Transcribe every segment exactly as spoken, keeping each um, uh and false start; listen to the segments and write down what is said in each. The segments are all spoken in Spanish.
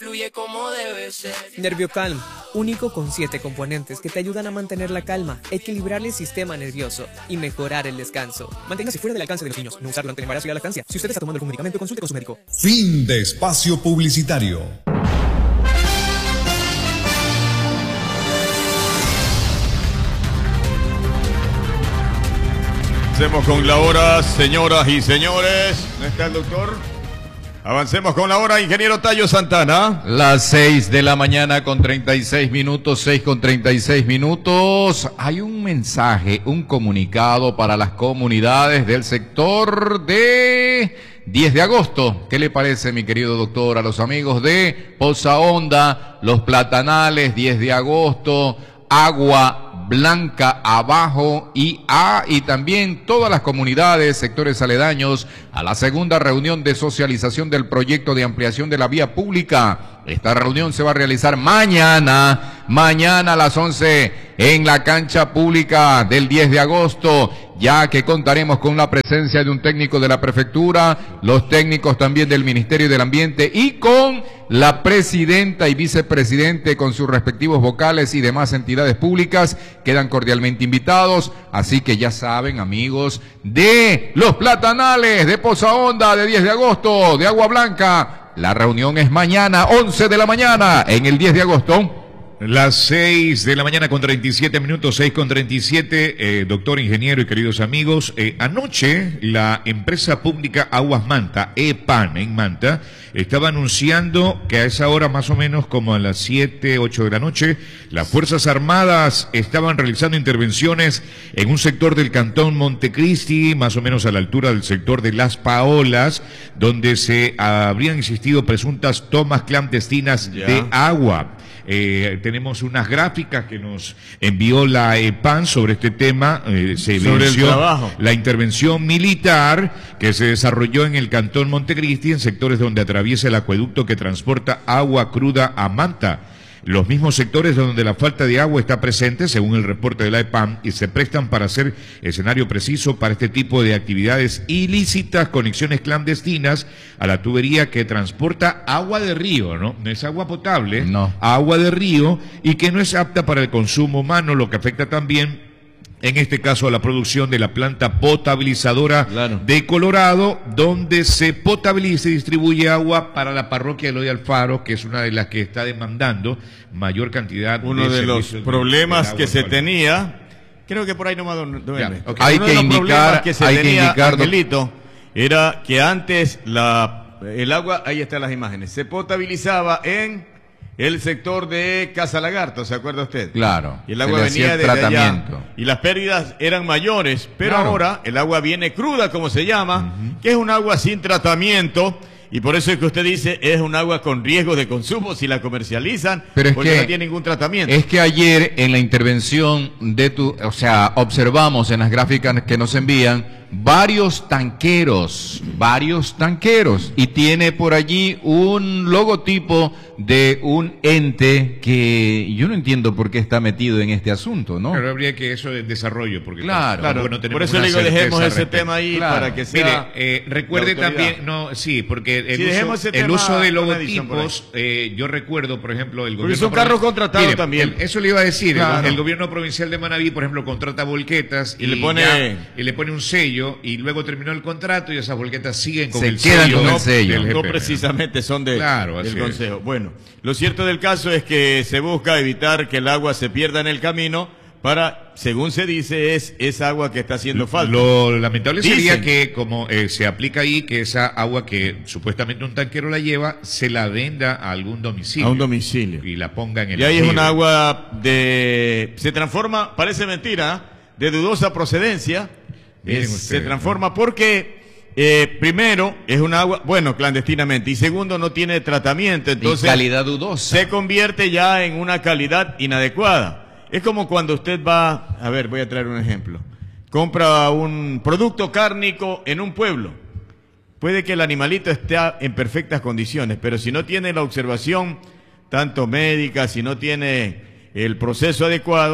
fluye como debe ser. NervioCalm, único con siete componentes que te ayudan a mantener la calma, equilibrar el sistema nervioso y mejorar el descanso. Manténgase fuera del alcance de los niños. No usar durante el embarazo y la lactancia. Si usted está tomando algún medicamento, consulte con su médico. Fin de espacio publicitario. Avancemos con la hora, señoras y señores. ¿No está el doctor? Avancemos con la hora, ingeniero Tayo Santana. Las seis de la mañana con treinta y seis minutos, seis con treinta y seis minutos. Hay un mensaje, un comunicado para las comunidades del sector de diez de agosto. ¿Qué le parece, mi querido doctor? A los amigos de Poza Honda, Los Platanales, diez de agosto, Agua Blanca abajo y A, y también todas las comunidades, sectores aledaños a la segunda reunión de socialización del proyecto de ampliación de la vía pública. Esta reunión se va a realizar mañana, mañana a las once en la cancha pública del diez de agosto, ya que contaremos con la presencia de un técnico de la prefectura, los técnicos también del Ministerio del Ambiente y con la presidenta y vicepresidente con sus respectivos vocales y demás entidades públicas. Quedan cordialmente invitados, así que ya saben, amigos de Los Platanales, de Poza Honda, de diez de agosto, de Agua Blanca. La reunión es mañana, once de la mañana, en el diez de agosto. Las seis de la mañana con treinta y siete minutos, seis con treinta y siete, eh, doctor, ingeniero y queridos amigos. Eh, anoche la empresa pública Aguas Manta, EPAN en Manta, estaba anunciando que a esa hora más o menos como a las siete, ocho de la noche, las Fuerzas Armadas estaban realizando intervenciones en un sector del cantón Montecristi, más o menos a la altura del sector de Las Paolas, donde se habrían existido presuntas tomas clandestinas ya. de agua. Eh, tenemos unas gráficas que nos envió la EPAN sobre este tema. Eh, se sobre el trabajo. La intervención militar que se desarrolló en el cantón Montecristi, en sectores donde atraviesa el acueducto que transporta agua cruda a Manta. Los mismos sectores donde la falta de agua está presente, según el reporte de la EPAN, y se prestan para hacer escenario preciso para este tipo de actividades ilícitas, conexiones clandestinas a la tubería que transporta agua de río, ¿no? No es agua potable, no. Agua de río, y que no es apta para el consumo humano, lo que afecta también, en este caso, a la producción de la planta potabilizadora claro. de Colorado, donde se potabiliza y distribuye agua para la parroquia de Eloy Alfaro, que es una de las que está demandando mayor cantidad. Uno de, de los problemas que se tenía, creo que por ahí nomás, don, don ya, okay. Hay que indicar, que se hay tenía, que indicar, Angelito, era que antes la, el agua, ahí están las imágenes, se potabilizaba en el sector de Casa Lagarto, ¿se acuerda usted? Claro. Y el agua venía de allá. Y las pérdidas eran mayores, pero claro. ahora el agua viene cruda, como se llama, uh-huh. que es un agua sin tratamiento. Y por eso es que usted dice, es un agua con riesgo de consumo si la comercializan, pero es porque que, no tiene ningún tratamiento. Es que ayer en la intervención de tu, o sea, observamos en las gráficas que nos envían varios tanqueros, varios tanqueros, y tiene por allí un logotipo de un ente que yo no entiendo por qué está metido en este asunto, ¿no? Pero habría que eso de desarrollo, porque claro, claro. No por eso le digo, dejemos ese tema ahí claro. para que sea. Mire, eh, recuerde también, no, sí, porque el, sí, uso, el uso de logotipos, eh, yo recuerdo, por ejemplo, el gobierno. Es un carro contratado mire, también. El, eso le iba a decir, claro. el, el gobierno provincial de Manabí, por ejemplo, contrata volquetas y, y le pone ya, y le pone un sello, y luego terminó el contrato y esas volquetas siguen con Se el quedan sello. Con el sello. No, no precisamente son de, claro, del consejo. Es. Bueno, lo cierto del caso es que se busca evitar que el agua se pierda en el camino para, según se dice, es esa agua que está haciendo falta. Lo lamentable Dicen. sería que, como eh, se aplica ahí, que esa agua que supuestamente un tanquero la lleva, se la venda a algún domicilio. A un domicilio. Y la ponga en el Y ahí es río. un agua de... Se transforma, parece mentira, de dudosa procedencia. Es, se transforma ¿no? porque... Eh, primero, es un agua, bueno, clandestinamente, y segundo, no tiene tratamiento, entonces... Y calidad dudosa. Se convierte ya en una calidad inadecuada. Es como cuando usted va, a ver, voy a traer un ejemplo. Compra un producto cárnico en un pueblo. Puede que el animalito esté en perfectas condiciones, pero si no tiene la observación, tanto médica, si no tiene el proceso adecuado,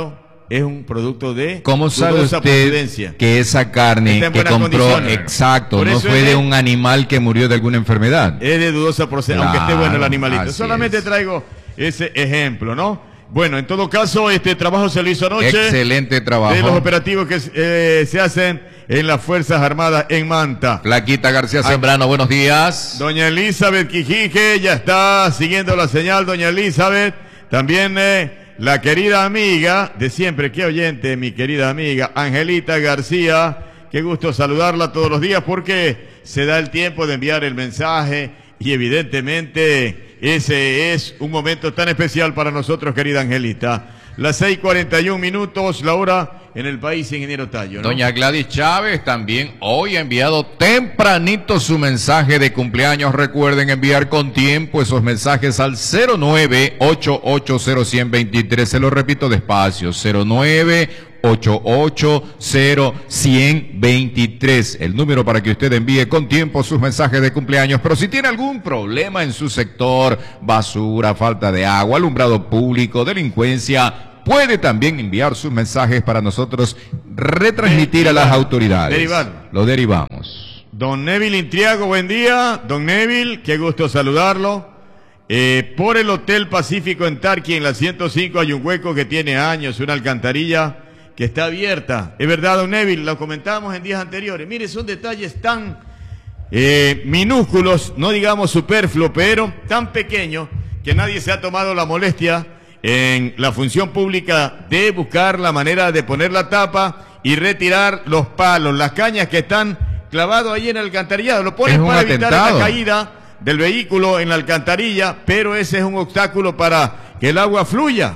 es un producto de ¿Cómo sabe dudosa usted procedencia. que esa carne Está en que buenas compró, condiciones? exacto, Por no eso fue es de de- un animal que murió de alguna enfermedad? Es de dudosa procedencia, aunque esté Claro, bueno el animalito. así Solamente es. traigo ese ejemplo, ¿no? Bueno, en todo caso, este trabajo se lo hizo anoche. Excelente trabajo. De los operativos que eh, se hacen en las Fuerzas Armadas en Manta. Flaquita García Sembrano, buenos días. Doña Elizabeth Quijique ya está siguiendo la señal, doña Elizabeth. También eh, la querida amiga de siempre, qué oyente, mi querida amiga, Angelita García. Qué gusto saludarla todos los días porque se da el tiempo de enviar el mensaje y evidentemente ese es un momento tan especial para nosotros, querida Angelita. Las seis cuarenta y un minutos, la hora en el país, ingeniero Tallo, ¿no? Doña Gladys Chávez también hoy ha enviado tempranito su mensaje de cumpleaños. Recuerden enviar con tiempo esos mensajes al cero nueve ocho ocho cero uno cero dos tres. Se lo repito despacio, cero nueve ocho ocho cero uno cero dos tres, el número para que usted envíe con tiempo sus mensajes de cumpleaños. Pero si tiene algún problema en su sector, basura, falta de agua, alumbrado público, delincuencia, puede también enviar sus mensajes para nosotros retransmitir a las autoridades. Derivar. Lo derivamos. Don Neville Intriago, buen día. Don Neville, qué gusto saludarlo. Eh, por el Hotel Pacífico en Tarqui, en la ciento cinco, hay un hueco que tiene años, una alcantarilla que está abierta. Es verdad, don Neville, lo comentábamos en días anteriores. Mire, son detalles tan eh, minúsculos, no digamos superfluos, pero tan pequeños que nadie se ha tomado la molestia en la función pública de buscar la manera de poner la tapa y retirar los palos, las cañas que están clavados ahí en el alcantarillado. Lo ponen para evitar la caída del vehículo en la alcantarilla, pero ese es un obstáculo para que el agua fluya.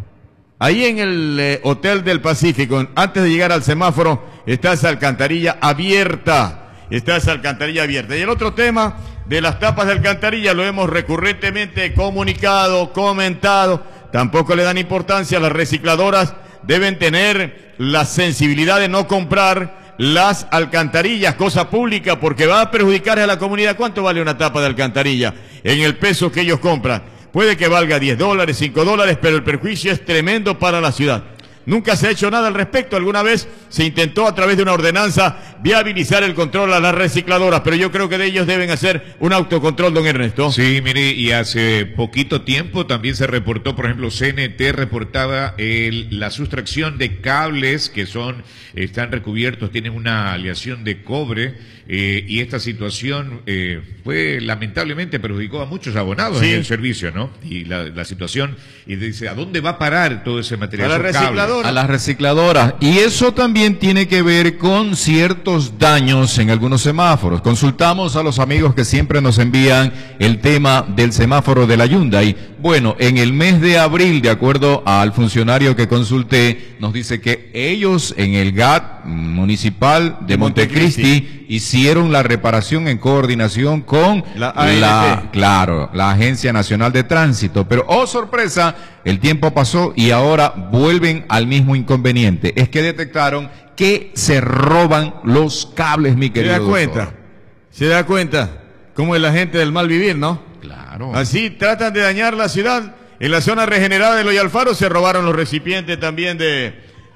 Ahí en el eh, Hotel del Pacífico, antes de llegar al semáforo, está esa alcantarilla abierta. Está esa alcantarilla abierta. Y el otro tema de las tapas de alcantarilla lo hemos recurrentemente comunicado, comentado. Tampoco le dan importancia. Las recicladoras deben tener la sensibilidad de no comprar las alcantarillas, cosa pública, porque va a perjudicar a la comunidad. ¿Cuánto vale una tapa de alcantarilla en el peso que ellos compran? Puede que valga diez dólares, cinco dólares, pero el perjuicio es tremendo para la ciudad. Nunca se ha hecho nada al respecto. Alguna vez se intentó a través de una ordenanza viabilizar el control a las recicladoras, pero yo creo que de ellos deben hacer un autocontrol, don Ernesto. Sí, mire, y hace poquito tiempo también se reportó, por ejemplo, C N T reportaba el, la sustracción de cables que son, están recubiertos, tienen una aleación de cobre, eh, y esta situación eh, fue, lamentablemente, perjudicó a muchos abonados Sí. en el servicio, ¿no? Y la, la situación, y dice, ¿a dónde va a parar todo ese material? A la esos cables? recicladora. A las recicladoras. Y eso también tiene que ver con ciertos daños en algunos semáforos. Consultamos a los amigos que siempre nos envían el tema del semáforo de la Hyundai. Bueno, en el mes de abril, de acuerdo al funcionario que consulté, nos dice que ellos en el G A T municipal de Montecristi, Montecristi hicieron la reparación en coordinación con La A N T. la, claro, la Agencia Nacional de Tránsito. Pero, oh sorpresa, el tiempo pasó y ahora vuelven al mismo inconveniente. Es que detectaron que se roban los cables, mi ¿Se querido da doctor. cuenta? ¿Se da cuenta cómo es la gente del mal vivir, no? Claro. Así tratan de dañar la ciudad. En la zona regenerada de Loy Alfaro se robaron los recipientes también de,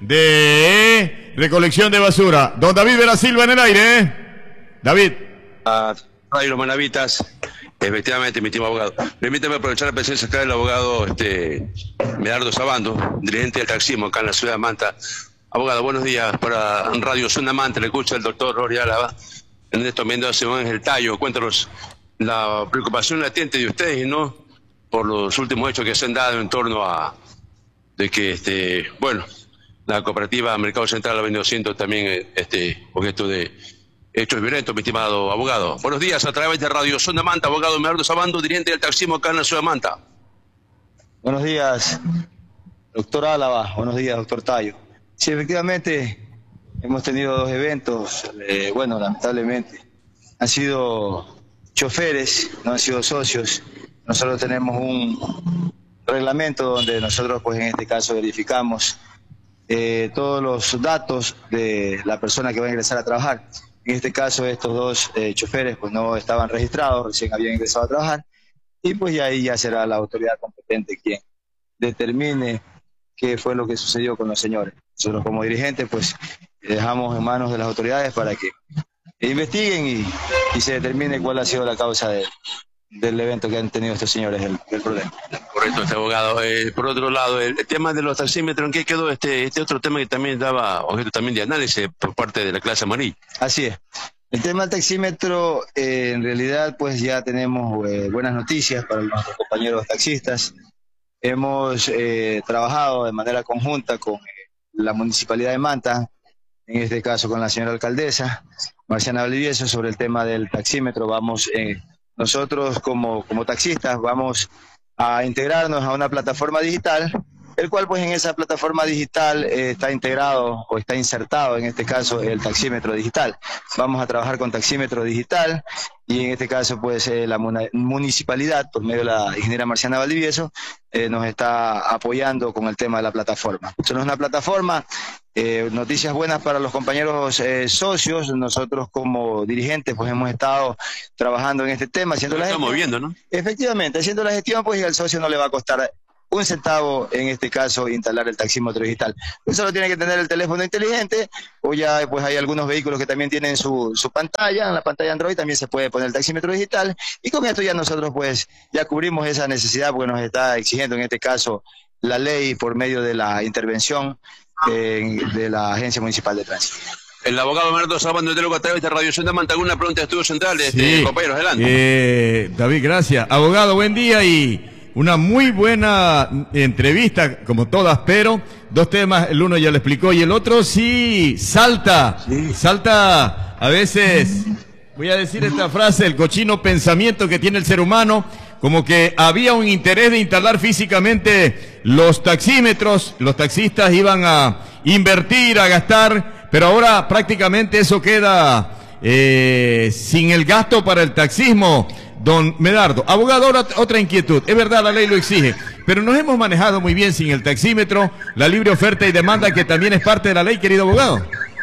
de recolección de basura. Don David Vera Silva en el aire, ¿eh? David. A Radio Los Manavitas, efectivamente, mi estimado abogado. Permítame aprovechar la presencia acá del abogado este, Medardo Sabando, dirigente del taxismo acá en la ciudad de Manta. Abogado, buenos días para Radio Zona Manta, le escucha el doctor Rory Álava, Ernesto Mendoza, Simón Ángel Tallo. Cuéntanos la preocupación latente de ustedes, ¿no?, por los últimos hechos que se han dado en torno a de que, este, bueno, la cooperativa Mercado Central ha venido siendo también este objeto de hechos violentos, mi estimado abogado. Buenos días, a través de Radio Zona Manta, abogado Medardo Sabando, dirigente del taxismo acá en la ciudad de Manta. Buenos días, doctor Álava. Buenos días, doctor Tallo. Sí, efectivamente, hemos tenido dos eventos. Eh, bueno, lamentablemente, han sido choferes, no han sido socios. Nosotros tenemos un reglamento donde nosotros, pues en este caso, verificamos eh, todos los datos de la persona que va a ingresar a trabajar. En este caso, estos dos eh, choferes pues no estaban registrados, recién habían ingresado a trabajar, y pues ya ahí ya será la autoridad competente quien determine qué fue lo que sucedió con los señores. Nosotros como dirigentes pues dejamos en manos de las autoridades para que investiguen y, y se determine cuál ha sido la causa de, del evento que han tenido estos señores, el, el problema. Correcto, este abogado. Eh, por otro lado, el, el tema de los taxímetros, ¿en qué quedó este, este otro tema que también daba objeto también de análisis por parte de la clase amarilla? Así es. El tema del taxímetro, eh, en realidad, pues ya tenemos eh, buenas noticias para nuestros compañeros taxistas. Hemos eh, trabajado de manera conjunta con eh, la Municipalidad de Manta, en este caso con la señora alcaldesa, Marciana Valdivieso, sobre el tema del taxímetro. Vamos, eh, nosotros como, como taxistas vamos a integrarnos a una plataforma digital, el cual pues en esa plataforma digital eh, está integrado o está insertado en este caso el taxímetro digital. Vamos a trabajar con taxímetro digital y en este caso pues eh, la municipalidad por medio de la ingeniera Marciana Valdivieso eh, nos está apoyando con el tema de la plataforma. Esto no es una plataforma, eh, noticias buenas para los compañeros eh, socios. Nosotros como dirigentes pues hemos estado trabajando en este tema, haciendo la gestión. Estamos viendo, ¿no? Efectivamente, haciendo la gestión pues y al socio no le va a costar un centavo, en este caso, instalar el taxímetro digital. Pues solo tiene que tener el teléfono inteligente, o ya pues hay algunos vehículos que también tienen su, su pantalla, en la pantalla Android también se puede poner el taxímetro digital, y con esto ya nosotros pues ya cubrimos esa necesidad, porque nos está exigiendo en este caso la ley por medio de la intervención eh, de la Agencia Municipal de Tránsito. El abogado Bernardo Sabando de Lugo a través de Radio Ciudad Manta, alguna pregunta de estudio central, Sí. este, compañeros, adelante. Eh, David, gracias. Abogado, buen día y una muy buena entrevista, como todas, pero dos temas, el uno ya lo explicó y el otro sí salta, sí. salta a veces, voy a decir esta frase, el cochino pensamiento que tiene el ser humano, como que había un interés de instalar físicamente los taxímetros, los taxistas iban a invertir, a gastar, pero ahora prácticamente eso queda eh, sin el gasto para el taxismo. Don Medardo, abogado, ahora otra inquietud. Es verdad, la ley lo exige, pero nos hemos manejado muy bien sin el taxímetro, la libre oferta y demanda, que también es parte de la ley, querido abogado.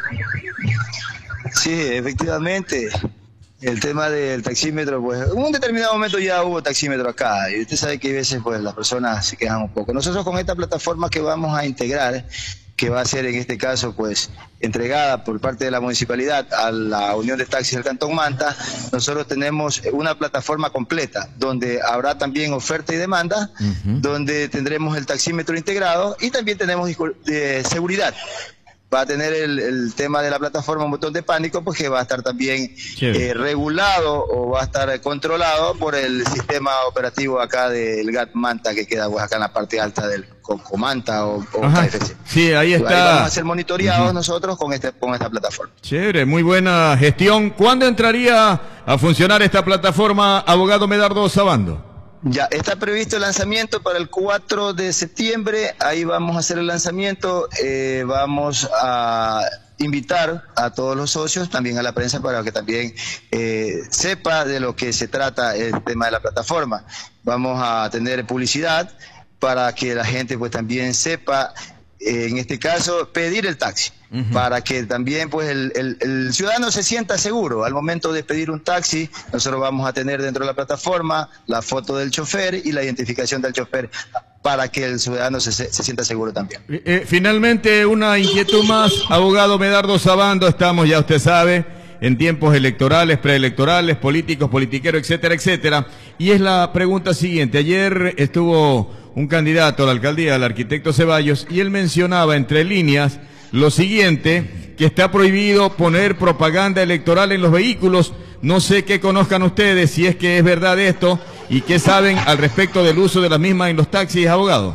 Sí, efectivamente. El tema del taxímetro, pues, en un determinado momento ya hubo taxímetro acá, y usted sabe que a veces, pues, las personas se quejan un poco. Nosotros con esta plataforma que vamos a integrar, que va a ser en este caso pues entregada por parte de la municipalidad a la Unión de Taxis del Cantón Manta, nosotros tenemos una plataforma completa donde habrá también oferta y demanda, uh-huh. donde tendremos el taxímetro integrado y también tenemos de seguridad. Va a tener el, el tema de la plataforma un botón de pánico, pues que va a estar también eh, regulado o va a estar controlado por el sistema operativo acá del G A T Manta, que queda pues acá en la parte alta del Comanta o, o K F C. Sí, ahí está. Ahí vamos a ser monitoreados uh-huh. nosotros con, este, con esta plataforma. Chévere, muy buena gestión. ¿Cuándo entraría a funcionar esta plataforma, abogado Medardo Sabando? Ya, está previsto el lanzamiento para el cuatro de septiembre, ahí vamos a hacer el lanzamiento, eh, vamos a invitar a todos los socios, también a la prensa, para que también eh, sepa de lo que se trata el tema de la plataforma. Vamos a tener publicidad para que la gente pues también sepa, eh, en este caso, pedir el taxi. Uh-huh. Para que también pues el, el, el ciudadano se sienta seguro al momento de pedir un taxi. Nosotros vamos a tener dentro de la plataforma la foto del chofer y la identificación del chofer para que el ciudadano se, se sienta seguro también. Eh, finalmente, una inquietud más, abogado Medardo Sabando. Estamos, ya usted sabe, en tiempos electorales, preelectorales, políticos, politiqueros, etcétera, etcétera. Y es la pregunta siguiente. Ayer estuvo un candidato a la alcaldía, el arquitecto Ceballos, y él mencionaba entre líneas lo siguiente, que está prohibido poner propaganda electoral en los vehículos. No sé qué conozcan ustedes, si es que es verdad esto, y qué saben al respecto del uso de las mismas en los taxis, abogado.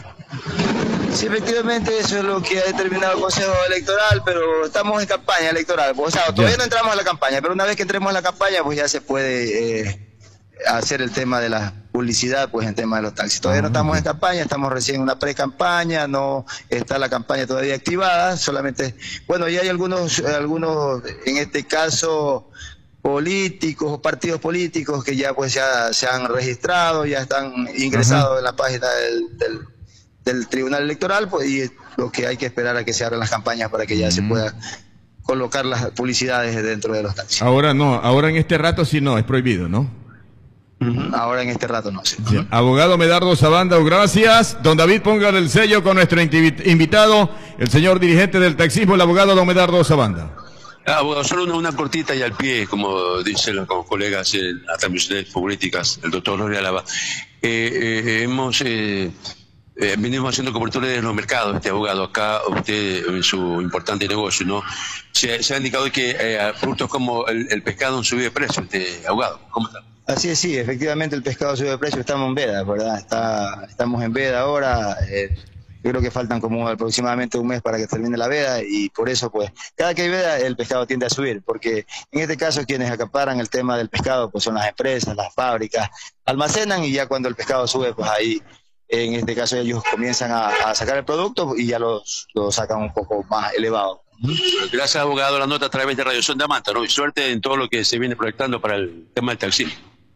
Sí, efectivamente, eso es lo que ha determinado el Consejo Electoral, pero estamos en campaña electoral. O sea, todavía ya no entramos a la campaña, pero una vez que entremos a la campaña, pues ya se puede eh, hacer el tema de la publicidad, pues en tema de los taxis. Todavía no estamos en campaña, estamos recién en una pre-campaña, no está la campaña todavía activada, solamente, bueno, ya hay algunos, algunos, en este caso, políticos o partidos políticos que ya pues ya se han registrado, ya están ingresados uh-huh. en la página del, del, del Tribunal Electoral, pues, y lo que hay que esperar a que se abran las campañas para que ya uh-huh. se pueda colocar las publicidades dentro de los taxis. Ahora no, ahora en este rato sí no, es prohibido, ¿no? Uh-huh. Ahora en este rato no sé. Sí. Abogado Medardo Sabanda, gracias. Don David, póngale el sello con nuestro invitado, el señor dirigente del taxismo, el abogado don Medardo Sabanda. Abogado, solo una, una cortita y al pie, como dicen los como colegas en las transmisiones políticas, el doctor Rory Álava. Eh, eh, hemos... Eh, Eh, venimos haciendo cobertura de los mercados, este abogado, acá usted en su importante negocio, ¿no? Se, se ha indicado que eh, productos como el, el pescado han subido de precio, este abogado, ¿cómo está? Así es, sí, efectivamente el pescado sube de precio, estamos en veda, ¿verdad? Está, estamos en veda ahora, eh, yo creo que faltan como aproximadamente un mes para que termine la veda y por eso pues cada que hay veda el pescado tiende a subir, porque en este caso quienes acaparan el tema del pescado pues son las empresas, las fábricas, almacenan y ya cuando el pescado sube pues ahí en este caso ellos comienzan a, a sacar el producto y ya los, los sacan un poco más elevado. Gracias, abogado, la nota a través de Radio Sonda Manta, ¿no? Y suerte en todo lo que se viene proyectando para el tema del taxi.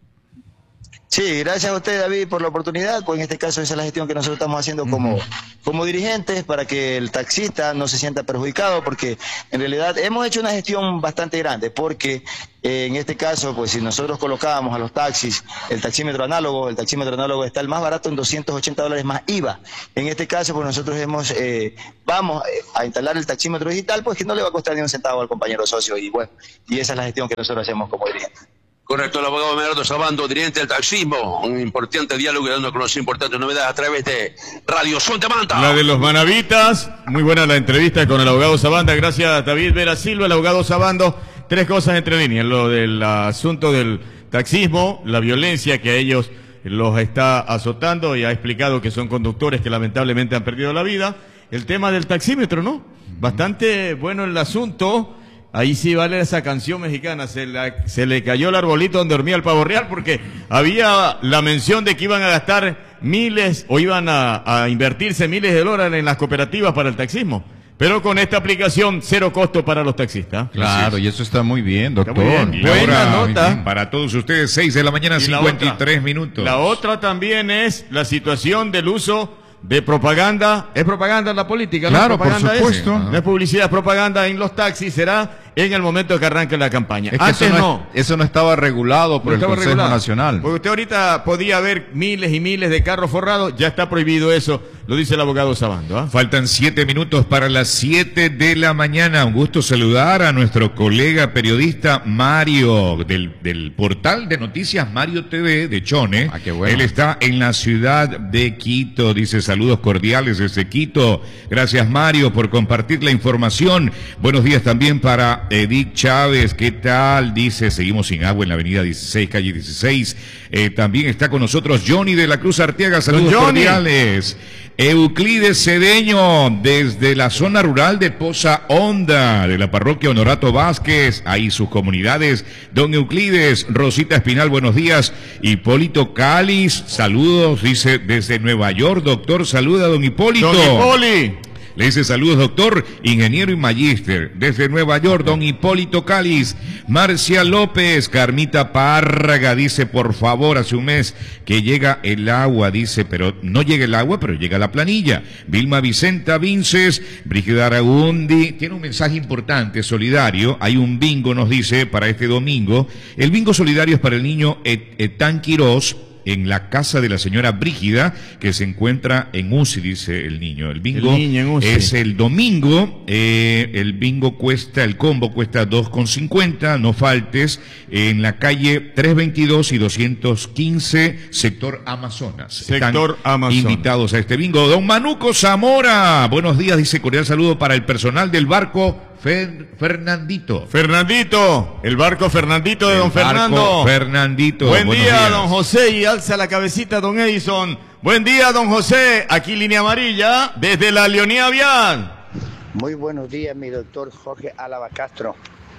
Sí, gracias a usted, David, por la oportunidad. Pues en este caso esa es la gestión que nosotros estamos haciendo como, como dirigentes para que el taxista no se sienta perjudicado, porque en realidad hemos hecho una gestión bastante grande, porque eh, en este caso, pues si nosotros colocábamos a los taxis el taxímetro análogo, el taxímetro análogo está el más barato en doscientos ochenta dólares más I V A. En este caso, pues nosotros hemos eh, vamos a instalar el taxímetro digital, pues que no le va a costar ni un centavo al compañero socio, y bueno, y esa es la gestión que nosotros hacemos como dirigentes. Correcto, el abogado Medardo Sabanda, dirigente del taxismo, un importante diálogo y dando a conocer importantes novedades a través de Radio Sonda Manta. La de los manavitas, muy buena la entrevista con el abogado Sabanda, gracias David Vera Silva, el abogado Sabando. Tres cosas entre líneas, lo del asunto del taxismo, la violencia que a ellos los está azotando y ha explicado que son conductores que lamentablemente han perdido la vida. El tema del taxímetro, ¿no? Bastante bueno el asunto. Ahí sí vale esa canción mexicana, se, la, se le cayó el arbolito donde dormía el pavo real, porque había la mención de que iban a gastar miles o iban a, a invertirse miles de dólares en las cooperativas para el taxismo. Pero con esta aplicación, cero costo para los taxistas. Claro, y eso está muy bien, doctor. Muy bien. Buena nota. Para todos ustedes, seis de la mañana, cincuenta y tres minutos. La otra también es la situación del uso de propaganda. ¿Es propaganda la política? Claro, ¿no? Propaganda por supuesto. Es, no es publicidad, es propaganda en los taxis, será en el momento que arranque la campaña. Es que Antes eso no, no. Es, eso no estaba regulado por no el estaba Consejo regulado. Nacional. Porque usted ahorita podía ver miles y miles de carros forrados, ya está prohibido eso, lo dice el abogado Sabando. ¿eh? Faltan siete minutos para las siete de la mañana. Un gusto saludar a nuestro colega periodista Mario, del, del portal de noticias Mario T V de Chone. Ah, qué bueno. Él está en la ciudad de Quito, dice saludos cordiales desde Quito. Gracias Mario por compartir la información. Buenos días también para Edith Chávez, ¿qué tal? Dice, seguimos sin agua en la avenida dieciséis, calle dieciséis. Eh, también está con nosotros Johnny de la Cruz Arteaga, saludos cordiales. Euclides Cedeño, desde la zona rural de Poza Honda, de la parroquia Honorato Vázquez, ahí sus comunidades. Don Euclides, Rosita Espinal, buenos días. Hipólito Cáliz, saludos, dice, desde Nueva York, doctor, saluda a don Hipólito. Don Hipólito. Le dice saludos, doctor, ingeniero y magíster. Desde Nueva York, don Hipólito Cáliz. Marcia López, Carmita Párraga, dice, por favor, hace un mes que llega el agua, dice, pero no llega el agua, pero llega la planilla. Vilma Vicenta Vinces, Brígida Aragundi, tiene un mensaje importante, solidario. Hay un bingo, nos dice, para este domingo. El bingo solidario es para el niño Et Etán Quirós, en la casa de la señora Brígida, que se encuentra en U C I, dice el niño. El bingo el niño en U C I. Es el domingo, eh, el bingo cuesta, el combo cuesta dos con cincuenta, no faltes, en la calle trescientos veintidós y doscientos quince, sector Amazonas. Sector Están Amazonas. invitados a este bingo. Don Manuco Zamora, buenos días, dice, cordial saludo para el personal del barco Fer, Fernandito. Fernandito, el barco Fernandito de el don Fernando. Fernandito. Buen día, días. don José, y alza la cabecita, don Edison. Buen día, don José, aquí línea amarilla, desde la Leonía Vial. Muy buenos días, mi doctor Jorge Álava Castro.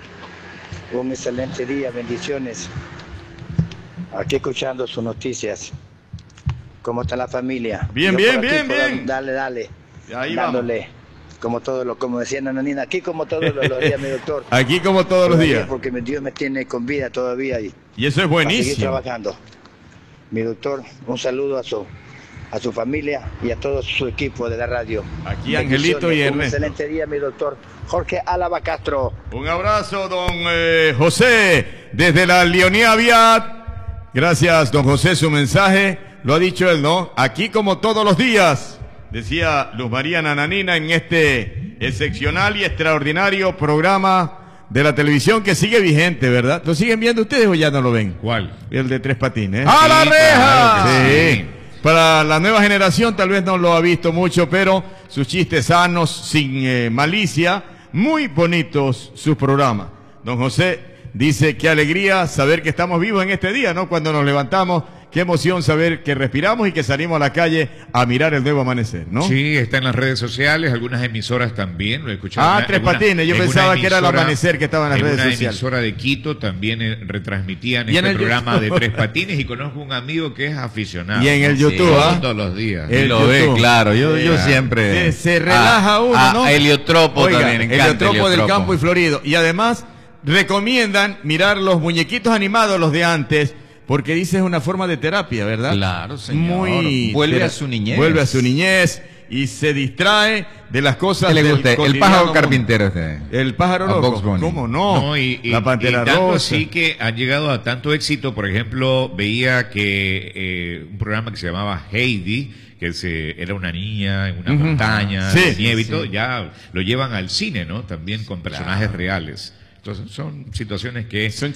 Un excelente día, bendiciones. Aquí escuchando sus noticias. ¿Cómo está la familia? Bien, Yo bien, por aquí, bien, por bien. Dale, dale. Ahí dándole. vamos. Como todos los, como decía Nananina, aquí como todos los, los días, mi doctor. Aquí como todos los días. Porque Dios me tiene con vida todavía y, y eso es buenísimo. Para seguir trabajando. Mi doctor, un saludo a su a su familia y a todo su equipo de la radio. Aquí Angelito y Ernesto. Un excelente día, mi doctor Jorge Álava Castro. Un abrazo, don eh, José, desde la Leonía Vial. Gracias, don José, su mensaje. Lo ha dicho él, ¿no? Aquí como todos los días, decía Luz María Nananina en este excepcional y extraordinario programa de la televisión que sigue vigente, ¿verdad? ¿Lo siguen viendo ustedes o ya no lo ven? ¿Cuál? El de Tres Patines. ¡A la reja! Sí. sí. Para la nueva generación tal vez no lo ha visto mucho, pero sus chistes sanos, sin eh, malicia, muy bonitos sus programas. Don José dice, qué alegría saber que estamos vivos en este día, ¿no? Cuando nos levantamos, qué emoción saber que respiramos y que salimos a la calle a mirar el nuevo amanecer, ¿no? Sí, está en las redes sociales, algunas emisoras también, lo he escuchado. Ah, una, Tres alguna, Patines, yo pensaba que era el amanecer que estaba en las redes sociales. Una emisora de Quito también eh, retransmitían este programa de Tres Patines y conozco un amigo que es aficionado. Y en el YouTube, sí, ¿ah? todos los días. Y lo ve, claro, yo, yo siempre... Se, se relaja a, uno, a, ¿no? A Heliotropo Oiga, también, encanta Heliotropo, Heliotropo del campo y florido. Y además recomiendan mirar los muñequitos animados, los de antes, porque dice es una forma de terapia, ¿verdad? Claro, señor. Muy vuelve a su niñez. Vuelve a su niñez y se distrae de las cosas ¿Qué le del gusta? El cotidiano pájaro mundo. carpintero usted. El pájaro A loco. Bugs Bunny. ¿Cómo no? No, y, y, la Pantera y tanto Rosa. así que han llegado a tanto éxito. Por ejemplo, veía que eh, un programa que se llamaba Heidi, que se, era una niña en una Ujú. montaña Sí, de nieve y sí. todo, ya lo llevan al cine, ¿no? También con personajes reales. Entonces son situaciones que Son